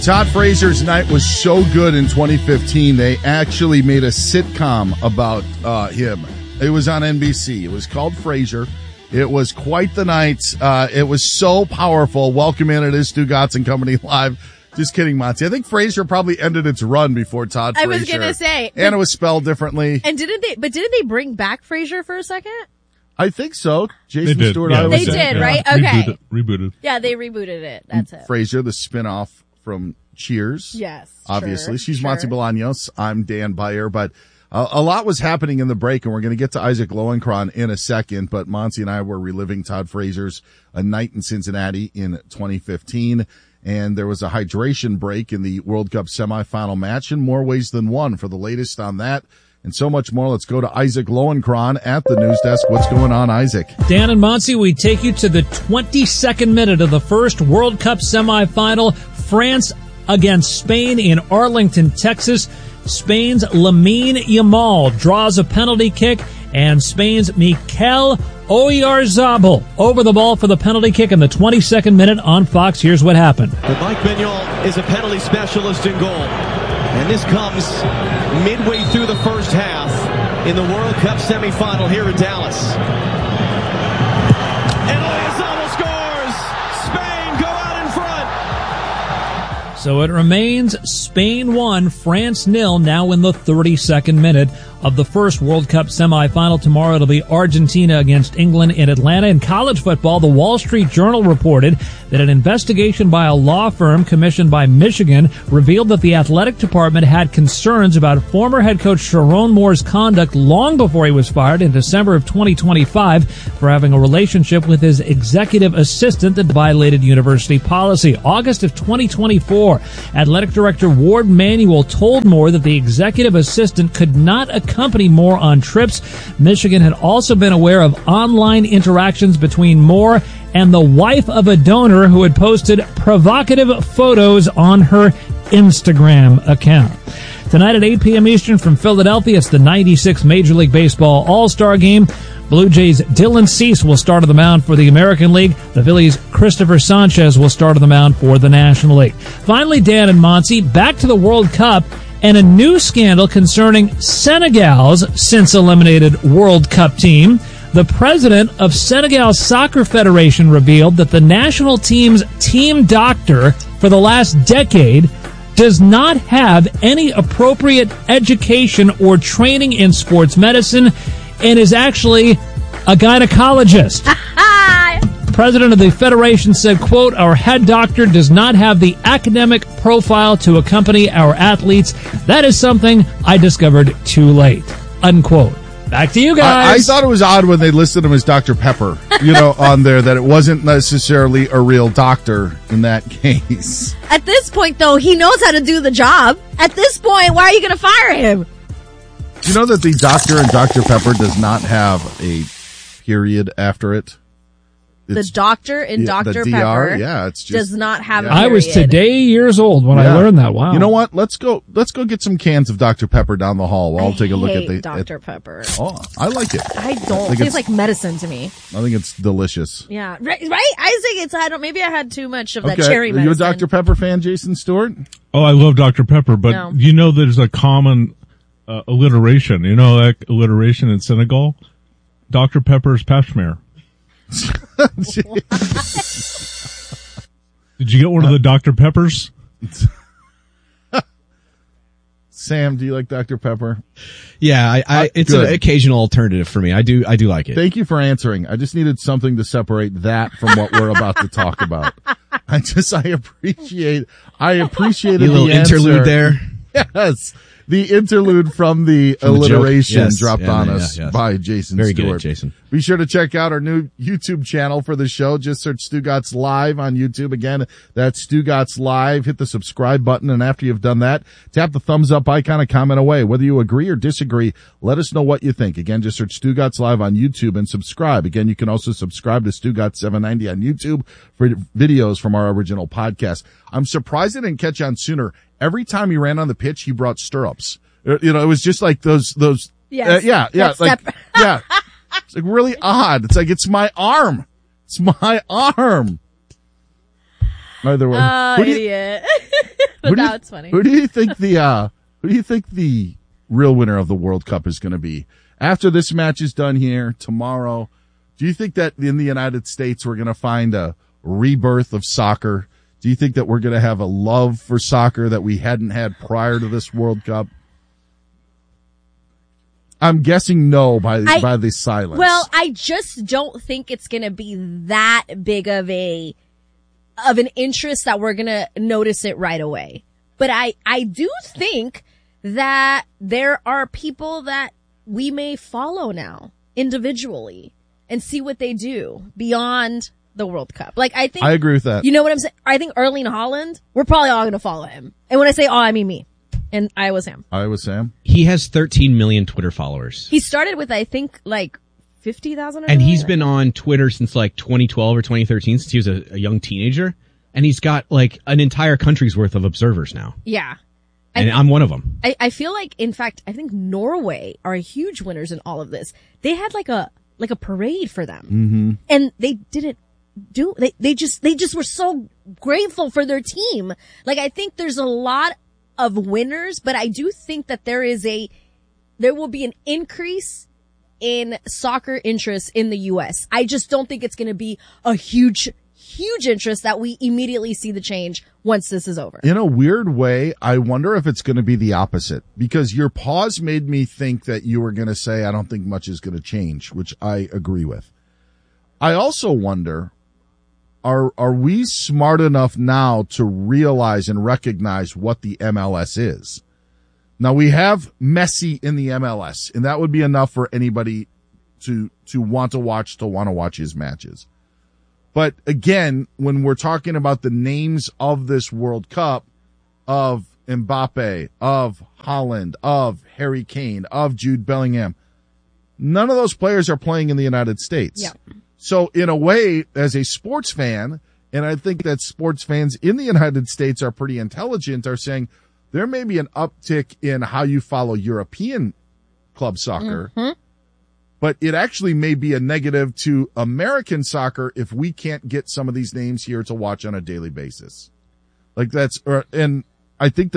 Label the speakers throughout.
Speaker 1: Todd Frazier's night was so good in 2015, they actually made a sitcom about him. It was on NBC. It was called Frazier. It was quite the night. It was so powerful. Welcome in. It is Stu Gatz & Company Live. Just kidding, Monty. I think Frazier probably ended its run before Todd Frazier.
Speaker 2: I was going to say.
Speaker 1: And it was spelled differently.
Speaker 2: And didn't they bring back Frazier for a second?
Speaker 1: I think so. Jason Stewart.
Speaker 2: Yeah, they did, right? Okay.
Speaker 3: Rebooted.
Speaker 2: Yeah, they rebooted it. That's it.
Speaker 1: Frazier, the spinoff from Cheers.
Speaker 2: Yes.
Speaker 1: Obviously. She's Monty Bolaños. I'm Dan Beyer. But a lot was happening in the break, and we're going to get to Isaac Lowenkron in a second. But Monty and I were reliving Todd Frazier's A Night in Cincinnati in 2015. And there was a hydration break in the World Cup semifinal match in more ways than one. For the latest on that and so much more, let's go to Isaac Lowenkron at the news desk. What's going on, Isaac?
Speaker 4: Dan and Monty, we take you to the 22nd minute of the first World Cup semifinal. France against Spain in Arlington, Texas. Spain's Lamine Yamal draws a penalty kick, and Spain's Mikel Oyarzabal over the ball for the penalty kick in the 22nd minute on Fox. Here's what happened.
Speaker 5: But Mike Mignon is a penalty specialist in goal. And this comes midway through the first half in the World Cup semifinal here in Dallas. And Oyarzabal scores! Spain go out in front!
Speaker 4: So it remains Spain 1, France 0, now in the 32nd minute of the first World Cup semifinal. Tomorrow it'll be Argentina against England in Atlanta. In college football, the Wall Street Journal reported that an investigation by a law firm commissioned by Michigan revealed that the athletic department had concerns about former head coach Sharon Moore's conduct long before he was fired in December of 2025 for having a relationship with his executive assistant that violated university policy. August of 2024, athletic director Ward Manuel told Moore that the executive assistant could not accompany Moore on trips. Michigan had also been aware of online interactions between Moore and the wife of a donor who had posted provocative photos on her Instagram account. Tonight at 8 p.m. Eastern from Philadelphia, it's the 96th Major League Baseball All-Star Game. Blue Jays' Dylan Cease will start on the mound for the American League. The Phillies' Christopher Sanchez will start on the mound for the National League. Finally, Dan and Monty, back to the World Cup and a new scandal concerning Senegal's since-eliminated World Cup team. The president of Senegal's Soccer Federation revealed that the national team's team doctor for the last decade does not have any appropriate education or training in sports medicine and is actually a gynecologist. The president of the federation said, quote, "Our head doctor does not have the academic profile to accompany our athletes. That is something I discovered too late," unquote. Back to you guys.
Speaker 1: I thought it was odd when they listed him as Dr. Pepper, on there, that it wasn't necessarily a real doctor in that case.
Speaker 2: At this point, though, he knows how to do the job. At this point, why are you going to fire him?
Speaker 1: Do you know that the doctor in Dr. Pepper does not have a period after it?
Speaker 2: The doctor in Dr.
Speaker 1: the
Speaker 2: Pepper
Speaker 1: it's just,
Speaker 2: does not have a
Speaker 4: I
Speaker 2: period.
Speaker 4: was today years old when I learned that. Wow.
Speaker 1: You know what? Let's go get some cans of Dr. Pepper down the hall while I'll take a look at the
Speaker 2: Dr. Pepper.
Speaker 1: Oh, I like it.
Speaker 2: I don't. It tastes like medicine to me.
Speaker 1: I think it's delicious.
Speaker 2: Yeah. Right? I think maybe I had too much of that cherry medicine.
Speaker 1: Are you a Dr. Pepper fan, Jason Stewart?
Speaker 3: Oh, I love Dr. Pepper, but there's a common alliteration. You know that alliteration in Senegal? Dr. Pepper's Peshmer. Did you get one of the Dr. Peppers?
Speaker 1: Sam, do you like Dr. Pepper?
Speaker 6: Yeah, it's an occasional alternative for me. I do like it.
Speaker 1: Thank you for answering. I just needed something to separate that from what we're about to talk about. I appreciate the
Speaker 6: little
Speaker 1: answer.
Speaker 6: Interlude there.
Speaker 1: Yes. The interlude from the alliteration dropped on us
Speaker 6: yes.
Speaker 1: by Jason
Speaker 6: Very
Speaker 1: Stewart.
Speaker 6: good, Jason.
Speaker 1: Be sure to check out our new YouTube channel for the show. Just search Stu Gatz Live on YouTube. Again, that's Stu Gatz Live. Hit the subscribe button, and after you've done that, tap the thumbs up icon and comment away. Whether you agree or disagree, let us know what you think. Again, just search Stu Gatz Live on YouTube and subscribe. Again, you can also subscribe to Stu Gatz 790 on YouTube for videos from our original podcast. I'm surprised I didn't catch on sooner. Every time he ran on the pitch, he brought stirrups. It was just like those.
Speaker 2: Yes.
Speaker 1: It's like really odd. It's like, it's my arm. It's my arm. Either way.
Speaker 2: Oh, idiot. But that's funny.
Speaker 1: Who do you think the real winner of the World Cup is going to be? After this match is done here tomorrow, do you think that in the United States we're going to find a rebirth of soccer? Do you think that we're going to have a love for soccer that we hadn't had prior to this World Cup? I'm guessing no by the silence.
Speaker 2: Well, I just don't think it's going to be that big of an interest that we're going to notice it right away. But I do think that there are people that we may follow now individually and see what they do beyond the World Cup. Like, I agree
Speaker 1: with that.
Speaker 2: You know what I'm saying? I think Erling Haaland, we're probably all going to follow him. And when I say all, I mean me. And Iowa Sam.
Speaker 6: He has 13 million Twitter followers.
Speaker 2: He started with, I think, like 50,000
Speaker 6: and he's been on Twitter since like 2012 or 2013, since he was a young teenager. And he's got like an entire country's worth of observers now.
Speaker 2: Yeah.
Speaker 6: And I'm one of them.
Speaker 2: I feel like, in fact, I think Norway are huge winners in all of this. They had like a parade for them.
Speaker 1: Mm-hmm.
Speaker 2: And they didn't they just were so grateful for their team. Like, I think there's a lot of winners, but I do think that there will be an increase in soccer interest in the U.S. I just don't think it's going to be a huge interest that we immediately see the change once this is over.
Speaker 1: In a weird way, I wonder if it's going to be the opposite, because your pause made me think that you were going to say, I don't think much is going to change, which I agree with. I also wonder, are we smart enough now to realize and recognize what the MLS is? Now, we have Messi in the MLS, and that would be enough for anybody to want to watch his matches. But again, when we're talking about the names of this World Cup, of Mbappe, of Haaland, of Harry Kane, of Jude Bellingham, none of those players are playing in the United States.
Speaker 2: Yeah.
Speaker 1: So in a way, as a sports fan, and I think that sports fans in the United States are pretty intelligent, are saying there may be an uptick in how you follow European club soccer, but it actually may be a negative to American soccer if we can't get some of these names here to watch on a daily basis. Like and I think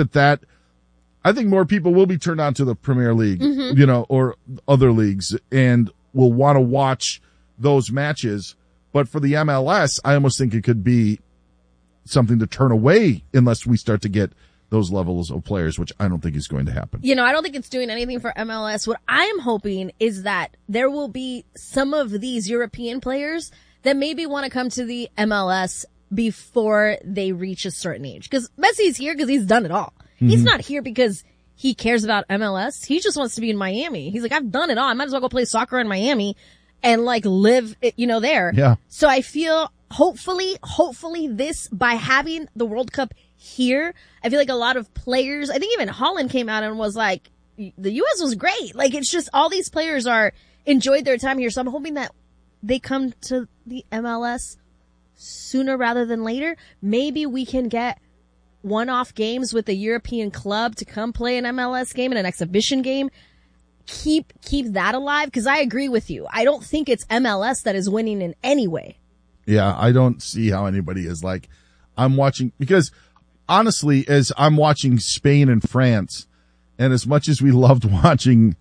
Speaker 1: I think more people will be turned on to the Premier League, or other leagues, and will want to watch those matches. But for the MLS, I almost think it could be something to turn away unless we start to get those levels of players, which I don't think is going to happen.
Speaker 2: I don't think it's doing anything for MLS. What I am hoping is that there will be some of these European players that maybe want to come to the MLS before they reach a certain age. Because Messi's here because he's done it all. Mm-hmm. He's not here because he cares about MLS. He just wants to be in Miami. He's like, I've done it all. I might as well go play soccer in Miami and like live, there.
Speaker 1: Yeah.
Speaker 2: So I feel hopefully this, by having the World Cup here, I feel like a lot of players, I think even Haaland came out and was like, the U.S. was great. Like, it's just all these players enjoyed their time here. So I'm hoping that they come to the MLS sooner rather than later. Maybe we can get one-off games with a European club to come play an MLS game and an exhibition game. Keep that alive, because I agree with you. I don't think it's MLS that is winning in any way.
Speaker 1: Yeah, I don't see how anybody is like, I'm watching, because honestly, as I'm watching Spain and France, and as much as we loved watching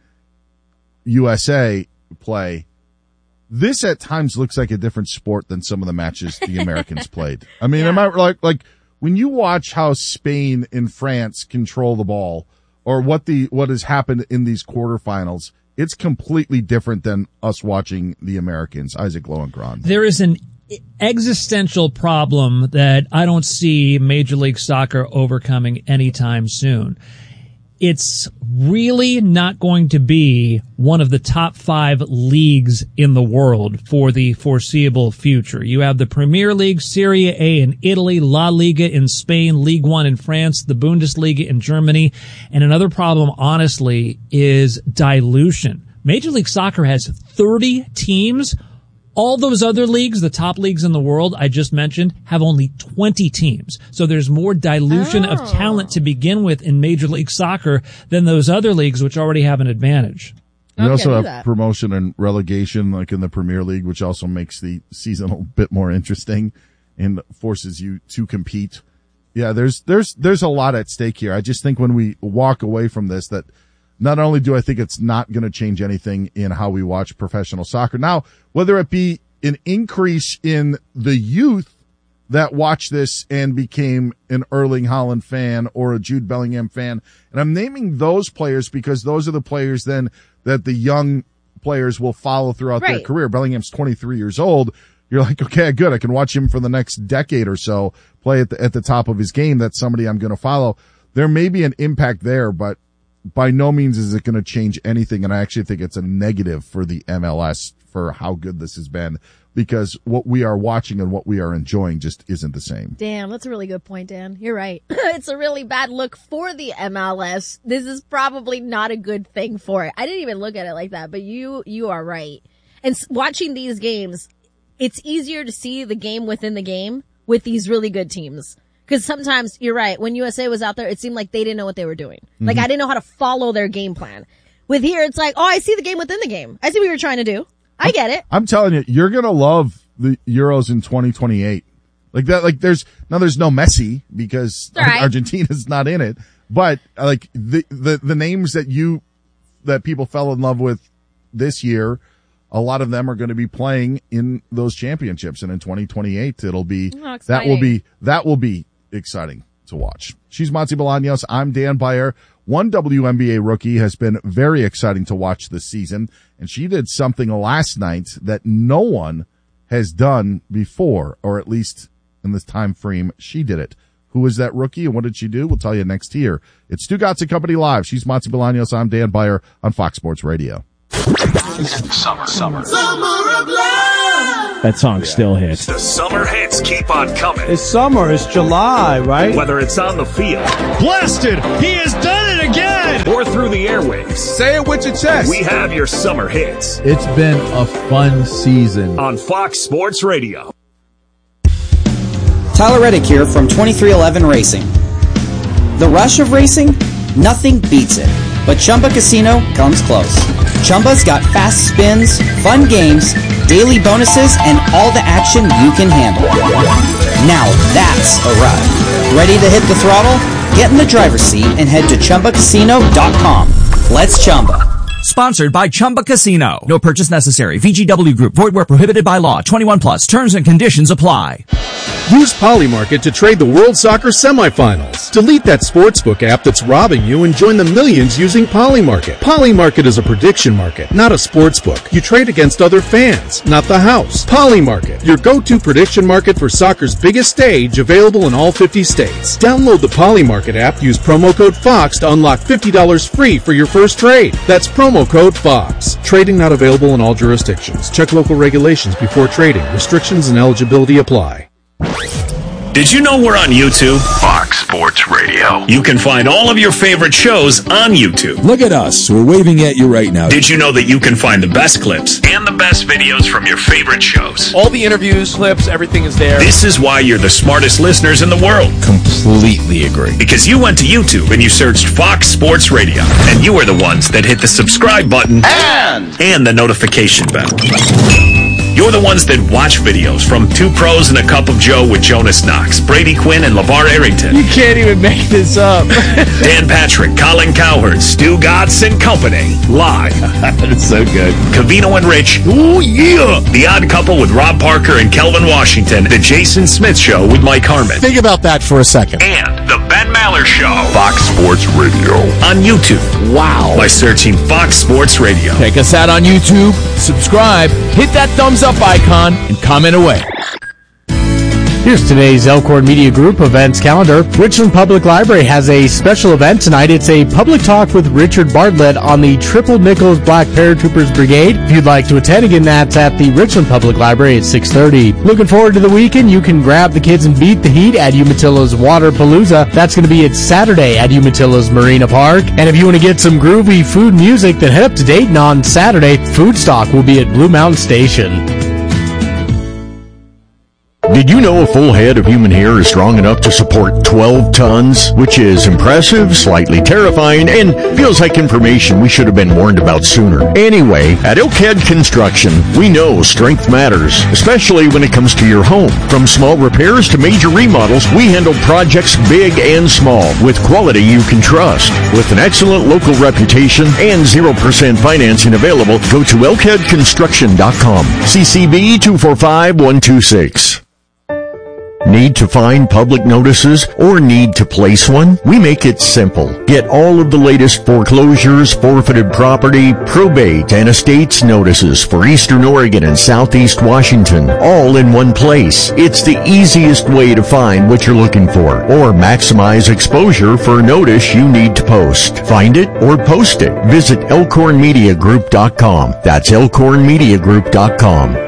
Speaker 1: USA play, this at times looks like a different sport than some of the matches the Americans played. I mean, am I like when you watch how Spain and France control the ball, or what has happened in these quarterfinals, it's completely different than us watching the Americans. Isaac Lowenkron.
Speaker 4: There is an existential problem that I don't see Major League Soccer overcoming anytime soon. It's really not going to be one of the top 5 leagues in the world for the foreseeable future. You have the Premier League, Serie A in Italy, La Liga in Spain, Ligue 1 in France, the Bundesliga in Germany. And another problem, honestly, is dilution. Major League Soccer has 30 teams. All those other leagues, the top leagues in the world I just mentioned, have only 20 teams. So there's more dilution of talent to begin with in Major League Soccer than those other leagues, which already have an advantage.
Speaker 1: We also have promotion and relegation, like in the Premier League, which also makes the season a bit more interesting and forces you to compete Yeah, there's a lot at stake here. I just think when we walk away from this, that not only do I think it's not going to change anything in how we watch professional soccer now, whether it be an increase in the youth that watched this and became an Erling Haaland fan or a Jude Bellingham fan. And I'm naming those players because those are the players then that the young players will follow throughout their career. Bellingham's 23 years old. You're like, okay, good. I can watch him for the next decade or so play at the top of his game. That's somebody I'm going to follow. There may be an impact there, but by no means is it going to change anything. And I actually think it's a negative for the MLS for how good this has been, because what we are watching and what we are enjoying just isn't the same.
Speaker 2: Damn, that's a really good point, Dan. You're right. It's a really bad look for the MLS. This is probably not a good thing for it. I didn't even look at it like that, but you are right. And watching these games, it's easier to see the game within the game with these really good teams. Because sometimes, you're right, when USA was out there, it seemed like they didn't know what they were doing. Mm-hmm. Like, I didn't know how to follow their game plan. With here, it's like, oh, I see the game within the game. I see what you're trying to do. I get it.
Speaker 1: I'm telling you, you're going to love the Euros in 2028. Like that, like there's no Messi because Argentina's not in it. But like the names that people fell in love with this year, a lot of them are going to be playing in those championships. And in 2028, it'll be, that will be exciting to watch. She's Monty Bolaños. I'm Dan Beyer. One WNBA rookie has been very exciting to watch this season, and she did something last night that no one has done before, or at least in this time frame she did it. Who is that rookie and what did she do? We'll tell you next year. It's Stugotz & Company Live. She's Monty Bolaños. I'm Dan Beyer on Fox Sports Radio.
Speaker 7: Summer of love. That song still hits.
Speaker 8: The summer hits keep on coming.
Speaker 9: It's summer. It's July, right?
Speaker 8: Whether it's on the field.
Speaker 10: Blasted! He has done it again!
Speaker 8: Or through the airwaves.
Speaker 9: Say it with your chest.
Speaker 8: We have your summer hits.
Speaker 11: It's been a fun season.
Speaker 8: On Fox Sports Radio.
Speaker 12: Tyler Reddick here from 2311 Racing. The rush of racing? Nothing beats it. But Chumba Casino comes close. Chumba's got fast spins, fun games, daily bonuses, and all the action you can handle. Now that's a ride. Ready to hit the throttle? Get in the driver's seat and head to ChumbaCasino.com. Let's Chumba.
Speaker 13: Sponsored by Chumba Casino. No purchase necessary. VGW Group. Void where prohibited by law. 21 plus. Terms and conditions apply.
Speaker 14: Use Polymarket to trade the World Soccer semifinals. Delete that sportsbook app that's robbing you and join the millions using Polymarket. Polymarket is a prediction market, not a sportsbook. You trade against other fans, not the house. Polymarket, your go-to prediction market for soccer's biggest stage, available in all 50 states. Download the Polymarket app. Use promo code FOX to unlock $50 free for your first trade. That's promo code FOX. Trading not available in all jurisdictions. Check local regulations before trading. Restrictions and eligibility apply.
Speaker 8: Did you know we're on YouTube? Fox Sports Radio. You can find all of your favorite shows on YouTube.
Speaker 11: Look at us. We're waving at you right now.
Speaker 8: Did you know that you can find the best clips and the best videos from your favorite shows?
Speaker 10: All the interviews, clips, everything is there.
Speaker 8: This is why you're the smartest listeners in the world.
Speaker 11: Completely agree.
Speaker 8: Because you went to YouTube and you searched Fox Sports Radio. And you are the ones that hit the subscribe button and the notification bell. You're the ones that watch videos from Two Pros and a Cup of Joe with Jonas Knox, Brady Quinn, and LeVar Arrington.
Speaker 10: You can't even make this up.
Speaker 8: Dan Patrick, Colin Cowherd, Stugotz & Company, live.
Speaker 11: That's so good.
Speaker 8: Covino and Rich, ooh yeah. The Odd Couple with Rob Parker and Kelvin Washington. The Jason Smith Show with Mike Harmon.
Speaker 15: Think about that for a second.
Speaker 8: And the Ben Maller Show.
Speaker 15: Fox Sports Radio.
Speaker 8: On YouTube.
Speaker 15: Wow.
Speaker 8: By searching Fox Sports Radio.
Speaker 15: Check us out on YouTube. Subscribe. Hit that thumbs up icon and comment away.
Speaker 9: Here's today's Elkhorn Media Group events calendar. Richland Public Library has a special event tonight. It's a public talk with Richard Bartlett on the Triple Nichols Black Paratroopers Brigade. If you'd like to attend, again, that's at the Richland Public Library at 6:30. Looking forward to the weekend. You can grab the kids and beat the heat at Umatillo's Waterpalooza. That's going to be at Saturday at Umatillo's Marina Park. And if you want to get some groovy food music, then head up to Dayton on Saturday. Food Stock will be at Blue Mountain Station.
Speaker 16: Did you know a full head of human hair is strong enough to support 12 tons? Which is impressive, slightly terrifying, and feels like information we should have been warned about sooner. Anyway, at Elkhead Construction, we know strength matters, especially when it comes to your home. From small repairs to major remodels, we handle projects big and small with quality you can trust. With an excellent local reputation and 0% financing available, go to elkheadconstruction.com. CCB 245126. Need to find public notices or need to place one? We make it simple. Get all of the latest foreclosures, forfeited property, probate, and estates notices for Eastern Oregon and Southeast Washington, all in one place. It's the easiest way to find what you're looking for or maximize exposure for a notice you need to post. Find it or post it. Visit elkhornmediagroup.com. That's elkhornmediagroup.com.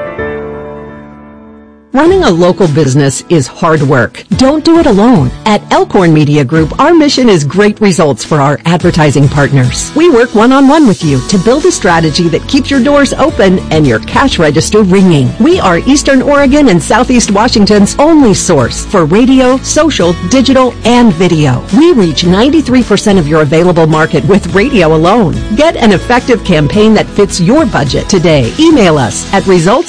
Speaker 17: Running a local business is hard work. Don't do it alone. At Elkhorn Media Group, our mission is great results for our advertising partners. We work one-on-one with you to build a strategy that keeps your doors open and your cash register ringing. We are Eastern Oregon and Southeast Washington's only source for radio, social, digital, and video. We reach 93% of your available market with radio alone. Get an effective campaign that fits your budget today. Email us at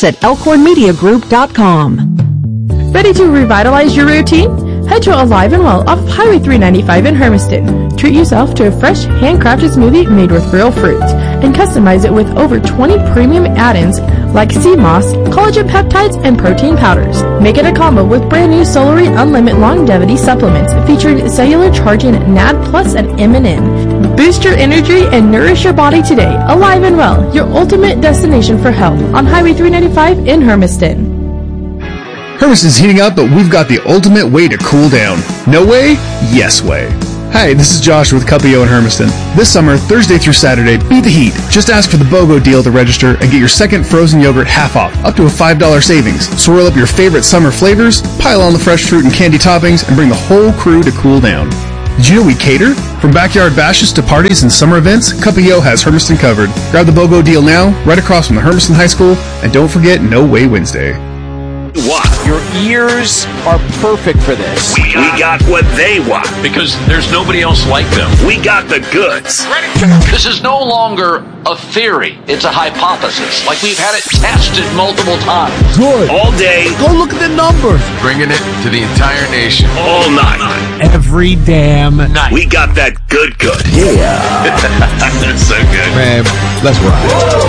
Speaker 17: results@elkhornmediagroup.com.
Speaker 18: Ready to revitalize your routine? Head to Alive and Well off of Highway 395 in Hermiston. Treat yourself to a fresh, handcrafted smoothie made with real fruit and customize it with over 20 premium add-ins like sea moss, collagen peptides, and protein powders. Make it a combo with brand new Solary Unlimited Longevity supplements featuring cellular charging NAD Plus and MNN. Boost your energy and nourish your body today. Alive and Well, your ultimate destination for health on Highway 395 in Hermiston.
Speaker 19: Hermiston's heating up, but we've got the ultimate way to cool down. No way? Yes way. Hi, this is Josh with Cuppio in Hermiston. This summer, Thursday through Saturday, beat the heat. Just ask for the BOGO deal to register and get your second frozen yogurt half off, up to a $5 savings. Swirl up your favorite summer flavors, pile on the fresh fruit and candy toppings, and bring the whole crew to cool down. Did you know we cater? From backyard bashes to parties and summer events, Cuppio has Hermiston covered. Grab the BOGO deal now, right across from the Hermiston High School, and don't forget No Way Wednesday.
Speaker 8: What?
Speaker 10: Your ears are perfect for this.
Speaker 8: We got what they want.
Speaker 20: Because there's nobody else like them.
Speaker 8: We got the goods.
Speaker 20: This is no longer a theory. It's a hypothesis. Like we've had it tested multiple times.
Speaker 8: Good. All day.
Speaker 10: Go look at the numbers.
Speaker 20: Bringing it to the entire nation.
Speaker 8: All night.
Speaker 10: Every damn night.
Speaker 8: We got that good.
Speaker 11: Yeah.
Speaker 8: That's so good.
Speaker 11: Man, let's ride.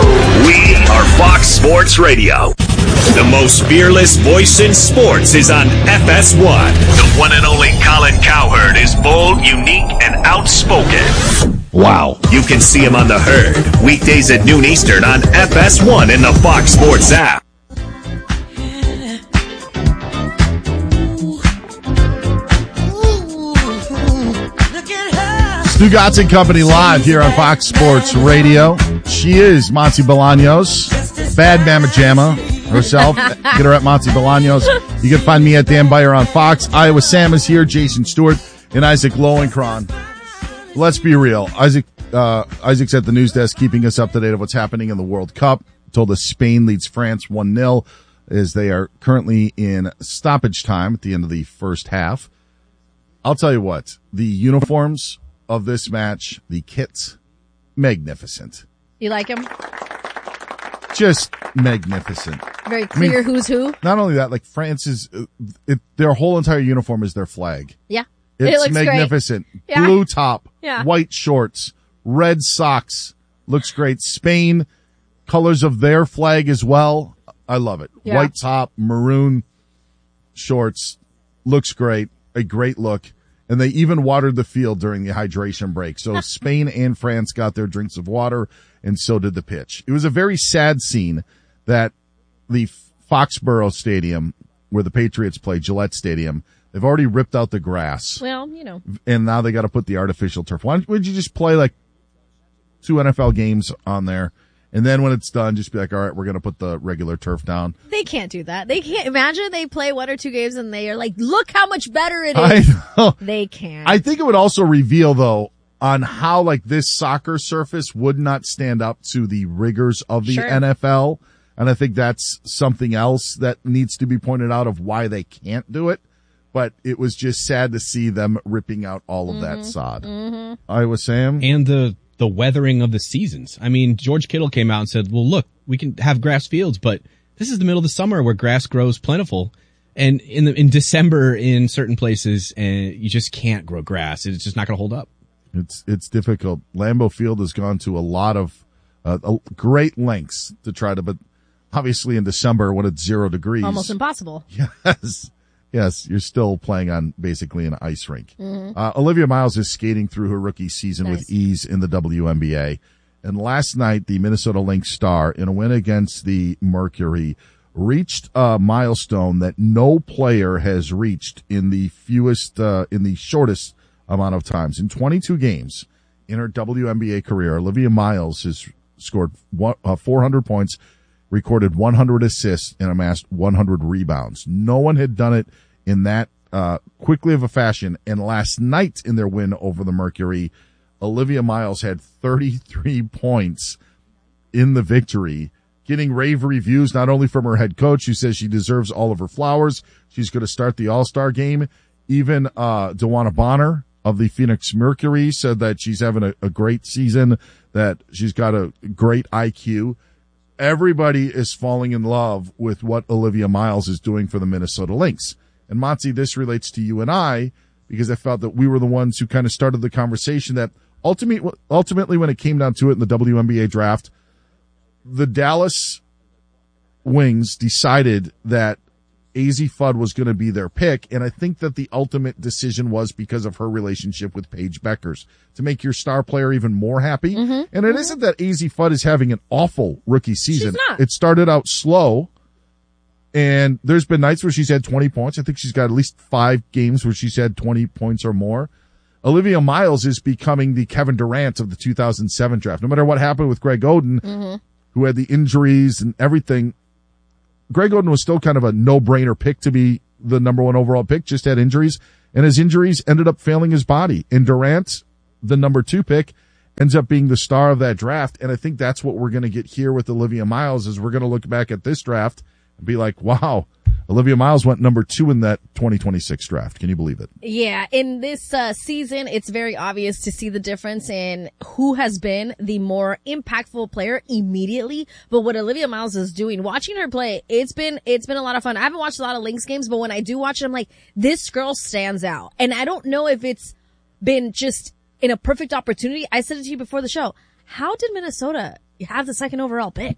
Speaker 8: We are Fox Sports Radio. The most fearless voice in sports is on FS1. The one and only Colin Cowherd is bold, unique, and outspoken.
Speaker 11: Wow.
Speaker 8: You can see him on The Herd, weekdays at noon Eastern on FS1 in the Fox Sports app.
Speaker 1: Stu Gatz and Company live here on Fox Sports Radio. She is Monty Bolaños, Bad Mama Jamma herself. Get her at Monty Bolaños. You can find me at Dan Beyer on Fox. Iowa Sam is here, Jason Stewart, and Isaac Lowenkron. Let's be real. Isaac's at the news desk keeping us up to date of what's happening in the World Cup. Told us Spain leads France 1-0 as they are currently in stoppage time at the end of the first half. I'll tell you what, the uniforms of this match, the kits, magnificent.
Speaker 2: You like him?
Speaker 1: Just magnificent.
Speaker 2: Very clear who's who.
Speaker 1: Not only that, like France is, their whole entire uniform is their flag.
Speaker 2: Yeah.
Speaker 1: It's
Speaker 2: it looks
Speaker 1: magnificent.
Speaker 2: Great. Yeah.
Speaker 1: Blue top,
Speaker 2: yeah.
Speaker 1: White shorts, red socks. Looks great. Spain, colors of their flag as well. I love it.
Speaker 2: Yeah.
Speaker 1: White top, maroon shorts. Looks great. A great look. And they even watered the field during the hydration break. So Spain and France got their drinks of water, and so did the pitch. It was a very sad scene that the Foxborough Stadium, where the Patriots play, Gillette Stadium, they've already ripped out the grass.
Speaker 2: Well, you know.
Speaker 1: And now they got to put the artificial turf. Why would you just play like 2 NFL games on there? And then when it's done, just be like, all right, we're going to put the regular turf down.
Speaker 2: They can't do that. They can't. Imagine they play 1 or 2 games and they are like, look how much better it is.
Speaker 1: I know.
Speaker 2: They can't.
Speaker 1: I think it would also reveal, though, on how like this soccer surface would not stand up to the rigors of the NFL. And I think that's something else that needs to be pointed out of why they can't do it. But it was just sad to see them ripping out all of that sod. I was saying.
Speaker 6: And the weathering of the seasons. I mean, George Kittle came out and said, well, look, we can have grass fields, but this is the middle of the summer where grass grows plentiful. And in December in certain places, you just can't grow grass. It's just not going to hold up.
Speaker 1: It's difficult. Lambeau Field has gone to a lot of great lengths to try to, but obviously in December when it's 0 degrees.
Speaker 2: Almost impossible.
Speaker 1: Yes, you're still playing on basically an ice rink. Olivia Miles is skating through her rookie season with ease in the WNBA. And last night, the Minnesota Lynx star, in a win against the Mercury, reached a milestone that no player has reached in the shortest amount of times. In 22 games in her WNBA career, Olivia Miles has scored 400 points, recorded 100 assists, and amassed 100 rebounds. No one had done it in that quickly of a fashion. And last night in their win over the Mercury, Olivia Miles had 33 points in the victory, getting rave reviews not only from her head coach, who says she deserves all of her flowers. She's going to start the All-Star game. Even DeWanna Bonner of the Phoenix Mercury said that she's having a great season, that she's got a great IQ. Everybody is falling in love with what Olivia Miles is doing for the Minnesota Lynx. And Monty, this relates to you and I, because I felt that we were the ones who kind of started the conversation that ultimately when it came down to it in the WNBA draft, the Dallas Wings decided that AZ Fudd was going to be their pick, and I think that the ultimate decision was because of her relationship with Paige Beckers to make your star player even more happy. And it isn't that AZ Fudd is having an awful rookie season.
Speaker 2: She's not.
Speaker 1: It started out slow, and there's been nights where she's had 20 points. I think she's got at least 5 games where she's had 20 points or more. Olivia Miles is becoming the Kevin Durant of the 2007 draft. No matter what happened with Greg Oden, who had the injuries and everything, Greg Oden was still kind of a no-brainer pick to be the number 1 overall pick, just had injuries, and his injuries ended up failing his body. And Durant, the number 2 pick, ends up being the star of that draft. And I think that's what we're going to get here with Olivia Miles, is we're going to look back at this draft and be like, wow, Olivia Miles went number 2 in that 2026 draft. Can you believe it?
Speaker 2: Yeah, in this season, it's very obvious to see the difference in who has been the more impactful player immediately. But what Olivia Miles is doing, watching her play, it's been a lot of fun. I haven't watched a lot of Lynx games, but when I do watch it, I'm like, this girl stands out. And I don't know if it's been just in a perfect opportunity. I said it to you before the show. How did Minnesota have the 2nd overall pick?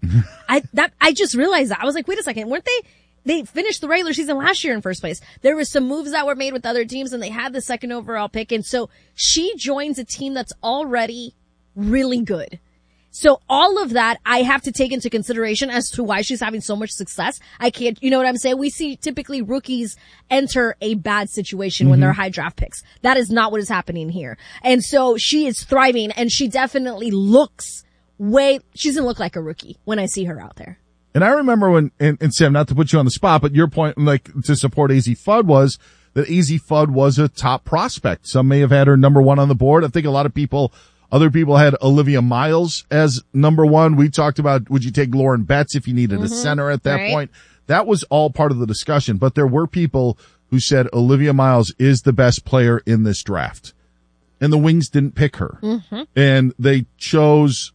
Speaker 2: I just realized that. I was like, wait a second, weren't they finished the regular season last year in first place. There were some moves that were made with other teams and they had the 2nd overall pick. And so she joins a team that's already really good. So all of that I have to take into consideration as to why she's having so much success. I can't, you know what I'm saying? We see typically rookies enter a bad situation when they're high draft picks. That is not what is happening here. And so she is thriving, and she definitely looks she doesn't look like a rookie when I see her out there.
Speaker 1: And I remember when, and Sam, not to put you on the spot, but your point, like, to support AZ Fudd was that AZ Fudd was a top prospect. Some may have had her number 1 on the board. I think a lot of other people had Olivia Miles as number 1. We talked about, would you take Lauren Betts if you needed a center at that point? That was all part of the discussion, but there were people who said Olivia Miles is the best player in this draft. And the Wings didn't pick her. And they chose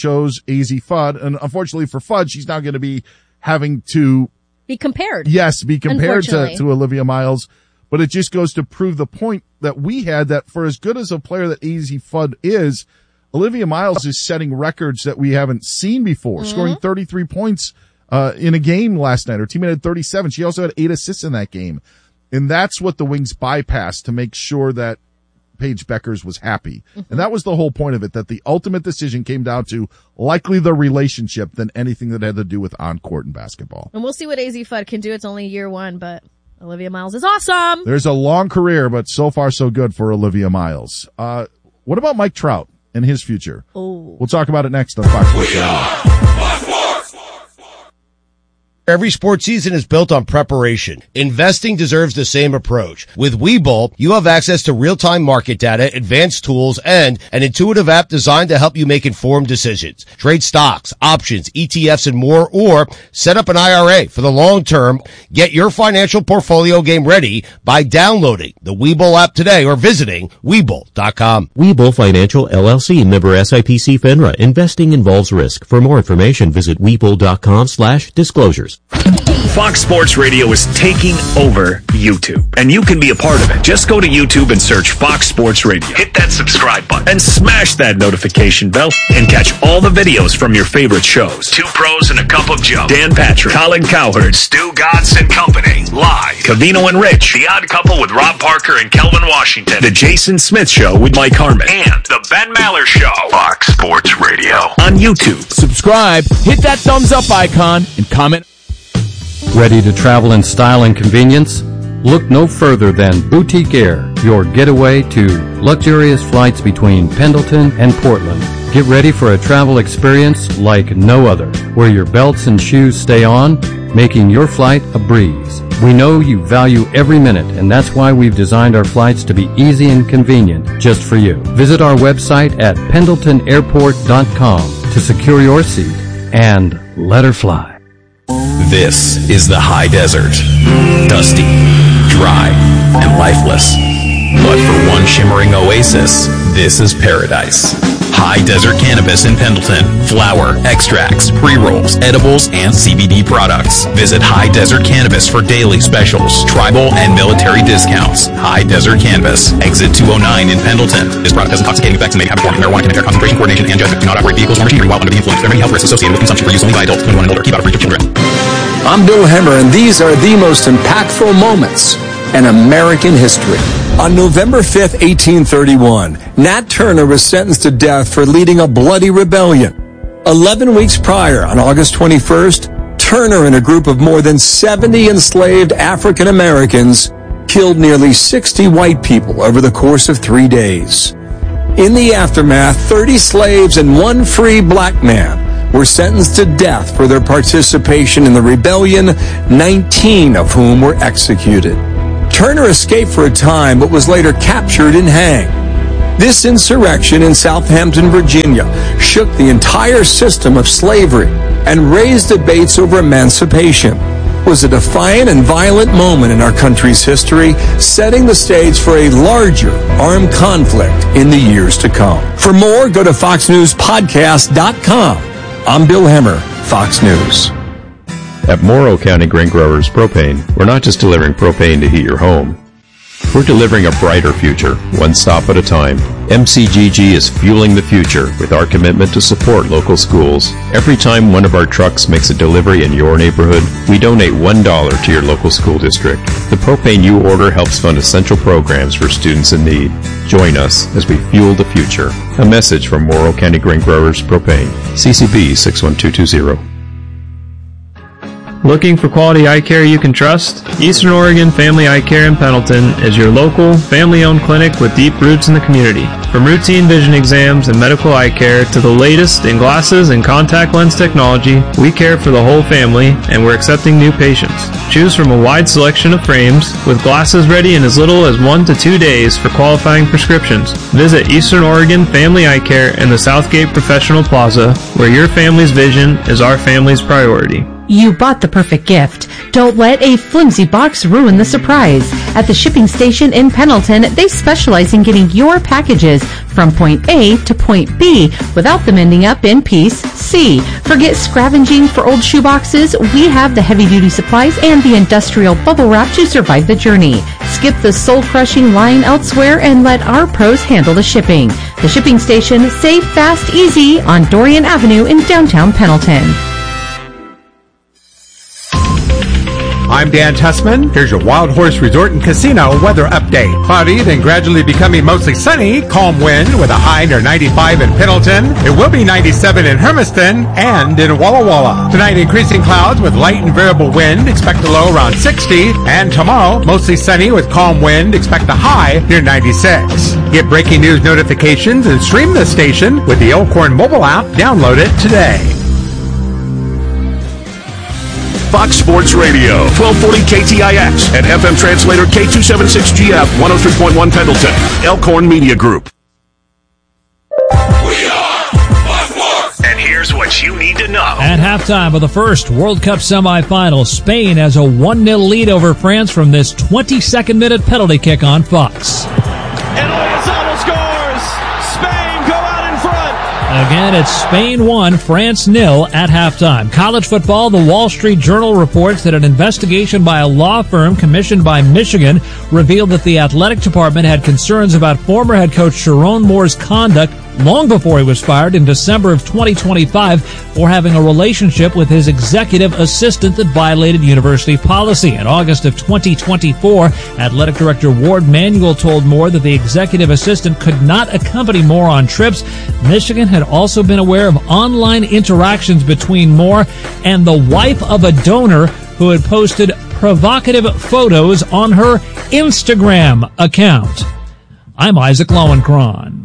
Speaker 1: AZ Fudd, and unfortunately for Fudd, she's now going to be having to
Speaker 2: be compared.
Speaker 1: Yes, be compared to Olivia Miles. But it just goes to prove the point that we had, that for as good as a player that AZ Fudd is, Olivia Miles is setting records that we haven't seen before, scoring 33 points in a game last night. Her teammate had 37. She also had 8 assists in that game. And that's what the Wings bypassed to make sure that Paige Beckers was happy. And that was the whole point of it, that the ultimate decision came down to likely the relationship than anything that had to do with on-court and basketball.
Speaker 2: And we'll see what AZ Fudd can do. It's only year 1, but Olivia Miles is awesome.
Speaker 1: There's a long career, but so far so good for Olivia Miles. What about Mike Trout and his future? We'll talk about it next on Fox Sports Radio.
Speaker 21: Every sports season is built on preparation. Investing deserves the same approach. With Webull, you have access to real-time market data, advanced tools, and an intuitive app designed to help you make informed decisions. Trade stocks, options, ETFs, and more, or set up an IRA for the long term. Get your financial portfolio game ready by downloading the Webull app today or visiting Webull.com.
Speaker 22: Webull Financial LLC, member SIPC FINRA. Investing involves risk. For more information, visit Webull.com/disclosures.
Speaker 8: Fox Sports Radio is taking over YouTube, and you can be a part of it. Just go to YouTube and search Fox Sports Radio. Hit that subscribe button and smash that notification bell and catch all the videos from your favorite shows. Two Pros and a Cup of Joe, Dan Patrick, Colin Cowherd, Stu Gatz and Company, live. Covino and Rich, The Odd Couple with Rob Parker and Kelvin Washington, The Jason Smith Show with Mike Harmon, and The Ben Maller Show. Fox Sports Radio on YouTube.
Speaker 15: Subscribe, hit that thumbs up icon, and comment.
Speaker 23: Ready to travel in style and convenience? Look no further than Boutique Air, your getaway to luxurious flights between Pendleton and Portland. Get ready for a travel experience like no other, where your belts and shoes stay on, making your flight a breeze. We know you value every minute, and that's why we've designed our flights to be easy and convenient just for you. Visit our website at pendletonairport.com to secure your seat and let her fly.
Speaker 24: This is the high desert. Dusty, dry, and lifeless. But for one shimmering oasis, this is paradise. High Desert Cannabis in Pendleton. Flower, extracts, pre-rolls, edibles, and CBD products. Visit High Desert Cannabis for daily specials, tribal, and military discounts. High Desert Cannabis, exit 209 in Pendleton. This product has intoxicating effects and may have a form of marijuana, can impair concentration, coordination, and judgment. Do not operate vehicles or machinery while under the influence. There are many health risks associated with consumption for use only by adults 21 and older. Keep out of reach of children.
Speaker 25: I'm Bill Hemmer, and these are the most impactful moments in American history. On November 5th, 1831, Nat Turner was sentenced to death for leading a bloody rebellion. 11 weeks prior, on August 21st, Turner and a group of more than 70 enslaved African Americans killed nearly 60 white people over the course of 3 days. In the aftermath, 30 slaves and one free black man were sentenced to death for their participation in the rebellion, 19 of whom were executed. Turner escaped for a time, but was later captured and hanged. This insurrection in Southampton, Virginia, shook the entire system of slavery and raised debates over emancipation. It was a defiant and violent moment in our country's history, setting the stage for a larger armed conflict in the years to come. For more, go to foxnewspodcast.com. I'm Bill Hemmer, Fox News.
Speaker 26: At Morrow County Grain Growers Propane, we're not just delivering propane to heat your home. We're delivering a brighter future, one stop at a time. MCGG is fueling the future with our commitment to support local schools. Every time one of our trucks makes a delivery in your neighborhood, we donate $1 to your local school district. The propane you order helps fund essential programs for students in need. Join us as we fuel the future. A message from Morrow County Grain Growers Propane. CCB 61220.
Speaker 27: Looking for quality eye care you can trust? Eastern Oregon Family Eye Care in Pendleton is your local, family-owned clinic with deep roots in the community. From routine vision exams and medical eye care to the latest in glasses and contact lens technology, we care for the whole family, and we're accepting new patients. Choose from a wide selection of frames, with glasses ready in as little as 1 to 2 days for qualifying prescriptions. Visit Eastern Oregon Family Eye Care in the Southgate Professional Plaza, where your family's vision is our family's priority.
Speaker 28: You bought the perfect gift. Don't let a flimsy box ruin the surprise. At the shipping station in Pendleton, they specialize in getting your packages from point A to point B without them ending up in piece C. Forget scavenging for old shoeboxes. We have the heavy-duty supplies and the industrial bubble wrap to survive the journey. Skip the soul-crushing line elsewhere and let our pros handle the shipping. The shipping station, safe, fast, easy on Dorian Avenue in downtown Pendleton.
Speaker 29: I'm Dan Tussman. Here's your Wild Horse Resort and Casino weather update. Cloudy, then gradually becoming mostly sunny. Calm wind with a high near 95 in Pendleton. It will be 97 in Hermiston and in Walla Walla. Tonight, increasing clouds with light and variable wind. Expect a low around 60. And tomorrow, mostly sunny with calm wind. Expect a high near 96. Get breaking news notifications and stream the station with the Elkhorn mobile app. Download it today.
Speaker 8: Fox Sports Radio, 1240 KTIX, and FM translator K276GF, 103.1 Pendleton, Elkhorn Media Group. And here's what you need to know.
Speaker 3: At halftime of the first World Cup semifinal, Spain has a 1-0 lead over France from this 22nd-minute penalty kick on Fox.
Speaker 4: And Oyazabal scores! Spain go out in front!
Speaker 3: Again, it's Spain 1, France 0 at halftime. College football, the Wall Street Journal reports that an investigation by a law firm commissioned by Michigan revealed that the athletic department had concerns about former head coach Sharon Moore's conduct long before he was fired in December of 2025 for having a relationship with his executive assistant that violated university policy. In August of 2024, athletic director Ward Manuel told Moore that the executive assistant could not accompany Moore on trips. Michigan had also been aware of online interactions between Moore and the wife of a donor who had posted provocative photos on her Instagram account. I'm Isaac Lowenkron.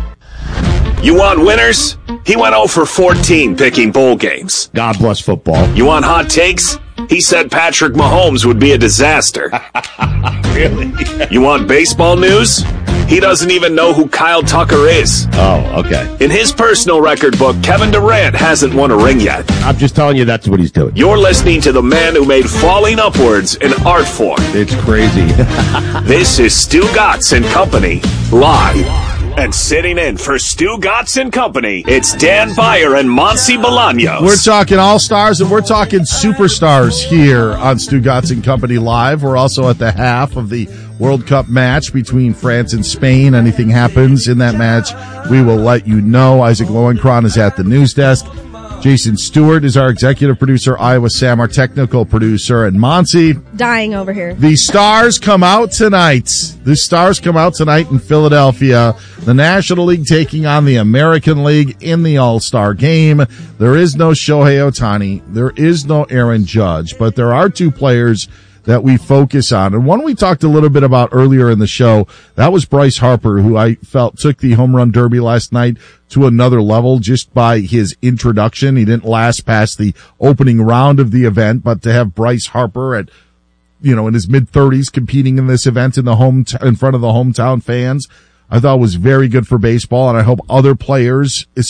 Speaker 8: You want winners? He went 0 for 14 picking bowl games.
Speaker 21: God bless football.
Speaker 8: You want hot takes? He said Patrick Mahomes would be a disaster.
Speaker 21: Really?
Speaker 8: You want baseball news? He doesn't even know who Kyle Tucker is.
Speaker 21: Oh, okay.
Speaker 8: In his personal record book, Kevin Durant hasn't won a ring yet.
Speaker 21: I'm just telling you that's what he's doing.
Speaker 8: You're listening to the man who made falling upwards an art form.
Speaker 21: It's crazy.
Speaker 8: This is Stu Gatz and Company, live. And sitting in for Stu Gatz and Company, it's Dan Beyer and Monty Bolaños.
Speaker 1: We're talking all-stars and we're talking superstars here on Stu Gatz and Company Live. We're also at the half of the World Cup match between France and Spain. Anything happens in that match, we will let you know. Isaac Lowenkron is at the news desk. Jason Stewart is our executive producer. Iowa Sam, our technical producer. And Monty.
Speaker 2: Dying over here.
Speaker 1: The stars come out tonight. The stars come out tonight in Philadelphia. The National League taking on the American League in the All-Star game. There is no Shohei Ohtani. There is no Aaron Judge. But there are two players that we focus on. And one we talked a little bit about earlier in the show, that was Bryce Harper, who I felt took the home run derby last night to another level just by his introduction. He didn't last past the opening round of the event, but to have Bryce Harper at, in his mid-30s competing in this event in front of the hometown fans, I thought was very good for baseball, and I hope other players,